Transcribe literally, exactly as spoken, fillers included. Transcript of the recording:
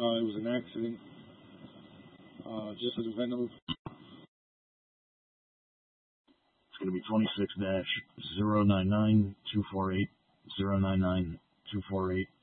Uh, it was an accident. Uh, just as a VIN number. It's going to be twenty-six dash zero nine nine two four eight zero nine nine two four eight.